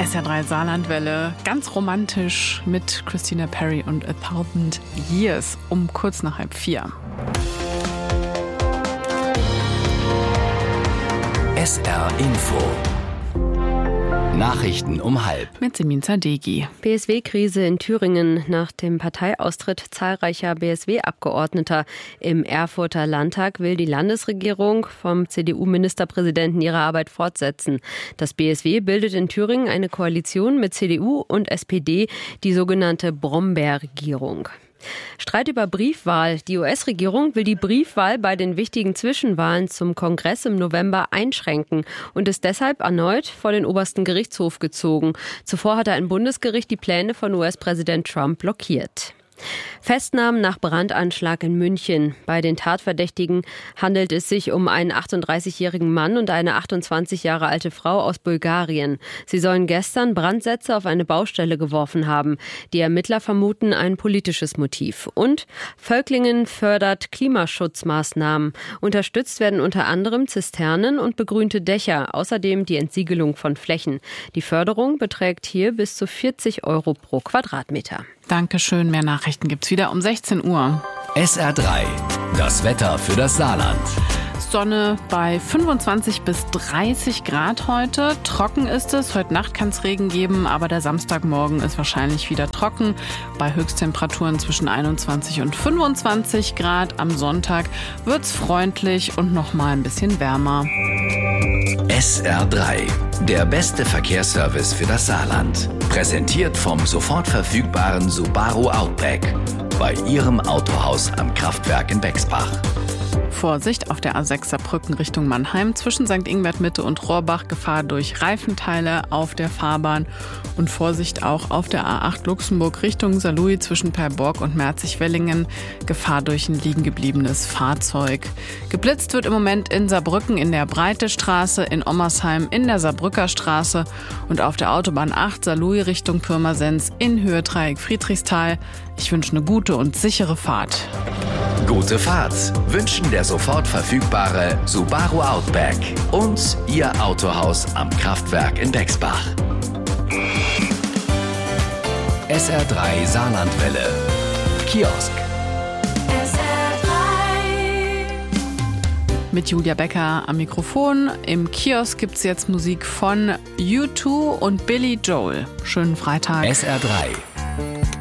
SR3 Saarlandwelle, ganz romantisch mit Christina Perri und 1000 Years um kurz nach 3:30. SR Info. Nachrichten um 12:30. Mit Semin Zadegi. BSW-Krise in Thüringen. Nach dem Parteiaustritt zahlreicher BSW-Abgeordneter im Erfurter Landtag will die Landesregierung vom CDU-Ministerpräsidenten ihre Arbeit fortsetzen. Das BSW bildet in Thüringen eine Koalition mit CDU und SPD, die sogenannte Brombeerregierung. Streit über Briefwahl. Die US-Regierung will die Briefwahl bei den wichtigen Zwischenwahlen zum Kongress im November einschränken und ist deshalb erneut vor den obersten Gerichtshof gezogen. Zuvor hatte ein Bundesgericht die Pläne von US-Präsident Trump blockiert. Festnahmen nach Brandanschlag in München. Bei den Tatverdächtigen handelt es sich um einen 38-jährigen Mann und eine 28 Jahre alte Frau aus Bulgarien. Sie sollen gestern Brandsätze auf eine Baustelle geworfen haben. Die Ermittler vermuten ein politisches Motiv. Und Völklingen fördert Klimaschutzmaßnahmen. Unterstützt werden unter anderem Zisternen und begrünte Dächer, außerdem die Entsiegelung von Flächen. Die Förderung beträgt hier bis zu 40 € pro Quadratmeter. Dankeschön, mehr Nachrichten gibt's wieder um 16 Uhr. SR3, das Wetter für das Saarland. Sonne bei 25 bis 30 Grad heute. Trocken ist es. Heute Nacht kann es Regen geben, aber der Samstagmorgen ist wahrscheinlich wieder trocken. Bei Höchsttemperaturen zwischen 21 und 25 Grad. Am Sonntag wird's freundlich und noch mal ein bisschen wärmer. SR3, der beste Verkehrsservice für das Saarland. Präsentiert vom sofort verfügbaren Subaru Outback. Bei Ihrem Autohaus am Kraftwerk in Bexbach. Vorsicht auf der A6 Saarbrücken Richtung Mannheim zwischen St. Ingbert Mitte und Rohrbach, Gefahr durch Reifenteile auf der Fahrbahn und Vorsicht auch auf der A8 Luxemburg Richtung Saarlouis zwischen Perborg und Merzig-Wellingen, Gefahr durch ein liegen gebliebenes Fahrzeug. Geblitzt wird im Moment in Saarbrücken in der Breitestraße, in Ommersheim in der Saarbrücker Straße und auf der Autobahn 8 Saarlouis Richtung Pirmasens in Höhe Dreieck Friedrichsthal. Ich wünsche eine gute und sichere Fahrt. Gute Fahrt wünschen der sofort verfügbare Subaru Outback und Ihr Autohaus am Kraftwerk in Bexbach. SR3 Saarlandwelle. Kiosk. Mit Julia Becker am Mikrofon. Im Kiosk gibt's jetzt Musik von U2 und Billy Joel. Schönen Freitag. SR3.